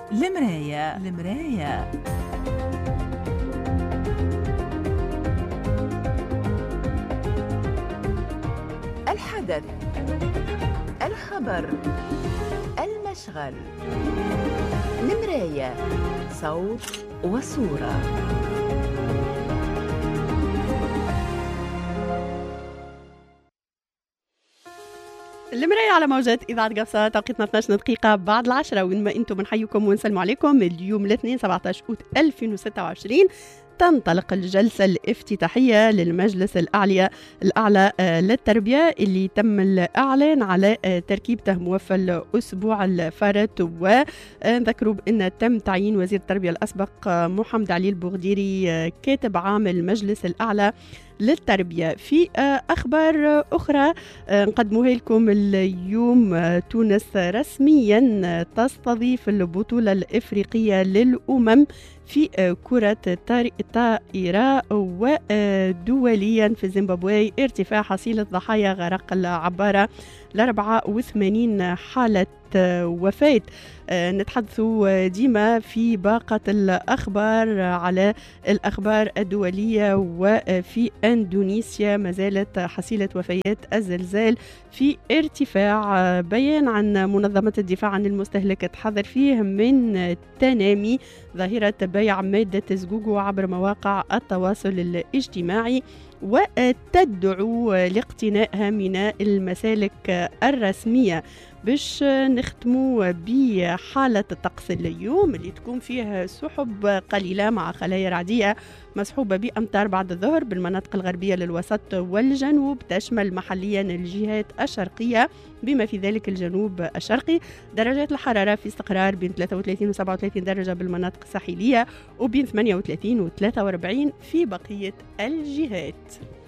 المراية. الحدث، الخبر، المشغل. المراية، صوت وصورة. المراية على موجات إذاعة قفصة، توقيتنا 12 دقيقة بعد 10. وين ما أنتم بنحييكم ونسلم عليكم. اليوم الاثنين 17 أوت 2026 تنطلق الجلسة الافتتاحية للمجلس الأعلى للتربية اللي تم الإعلان على تركيبته موفى الأسبوع الفارط. ونذكروا بأن تم تعيين وزير التربية الأسبق محمد علي البغديري كاتب عام المجلس الأعلى للتربية. في أخبار أخرى نقدموها لكم اليوم. تونس رسميا تستضيف البطولة الإفريقية للأمم في كرة الطائرة. ودوليا في زيمبابوي ارتفاع حصيلة ضحايا غرق العبارة ل 84 حالة وفاة. نتحدث ديما في باقة الأخبار على الأخبار الدولية. وفي أندونيسيا ما زالت حصيلة وفيات الزلزال في ارتفاع. بيان عن منظمة الدفاع عن المستهلك تحذر فيه من تنامي ظاهرة بيع مادة الزقوق عبر مواقع التواصل الاجتماعي، وتدعو لاقتنائها من المسالك الرسمية. باش نختموا بحالة الطقس اليوم اللي تكون فيه سحب قليلة مع خلايا رعدية مصحوبة بأمطار بعد الظهر بالمناطق الغربية للوسط والجنوب، تشمل محليا الجهات الشرقية بما في ذلك الجنوب الشرقي. درجات الحرارة في استقرار بين 33 و 37 درجة بالمناطق الساحلية، وبين 38 و 43 في بقية الجهات.